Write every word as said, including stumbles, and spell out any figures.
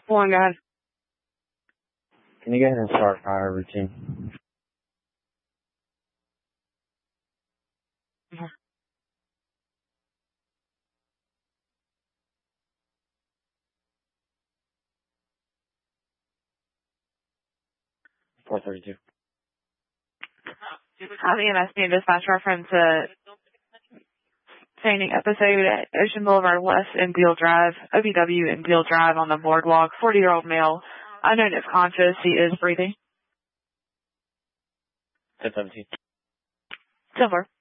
One, guys. Can you go ahead and start fire routine? Mm-hmm. four thirty-two. Uh, the E M S new dispatch reference a training episode at Ocean Boulevard West and Beale Drive, O B W and Beale Drive on the boardwalk. forty-year-old male, unknown if conscious. He is breathing. ten seventeen. Silver.